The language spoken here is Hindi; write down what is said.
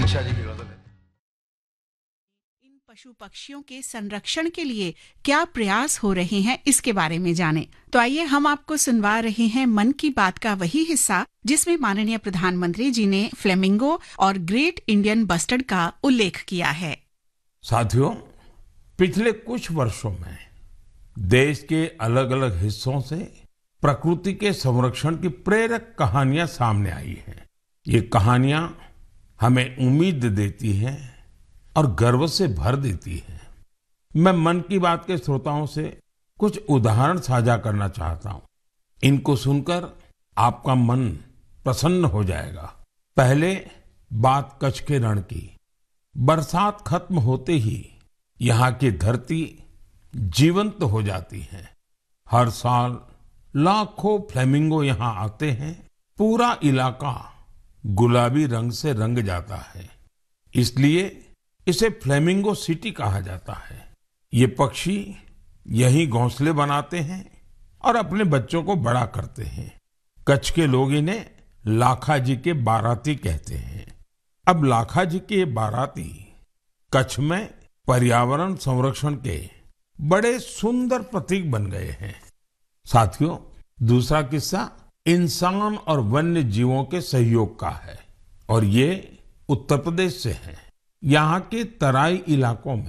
शाह जी की गजल है। इन पशु पक्षियों के संरक्षण के लिए क्या प्रयास हो रहे हैं, इसके बारे में जानें। तो आइए हम आपको सुनवा रहे हैं मन की बात का वही हिस्सा जिसमें माननीय प्रधानमंत्री जी ने फ्लेमिंगो और ग्रेट इंडियन बस्टर्ड का उल्लेख किया है। साथियों, पिछले कुछ वर्षों में देश के अलग अलग हिस्सों से प्रकृति के संरक्षण की प्रेरक कहानियां सामने आई हैं। ये कहानियां हमें उम्मीद देती हैं और गर्व से भर देती हैं। मैं मन की बात के श्रोताओं से कुछ उदाहरण साझा करना चाहता हूं। इनको सुनकर आपका मन प्रसन्न हो जाएगा। पहले बात कच्छ के रण की। बरसात खत्म होते ही यहाँ की धरती जीवंत हो जाती है। हर साल लाखों फ्लेमिंगो यहाँ आते हैं। पूरा इलाका गुलाबी रंग से रंग जाता है, इसलिए इसे फ्लेमिंगो सिटी कहा जाता है। ये पक्षी यहीं घोंसले बनाते हैं और अपने बच्चों को बड़ा करते हैं। कच्छ के लोग इन्हें लाखाजी के बाराती कहते हैं। अब लाखाजी के बाराती कच्छ में पर्यावरण संरक्षण के बड़े सुंदर प्रतीक बन गए हैं। साथियों, दूसरा किस्सा इंसान और वन्य जीवों के सहयोग का है और ये उत्तर प्रदेश से है। यहाँ के तराई इलाकों में